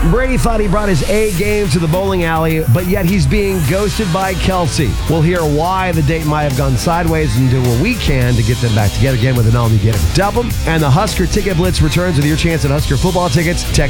Brady thought he brought his A game to the bowling alley, but yet he's being ghosted by Kelsey. We'll hear why the date might have gone sideways and do what we can to get them back together again with an all-new Get It Double. And the Husker Ticket Blitz returns with your chance at Husker football tickets. Text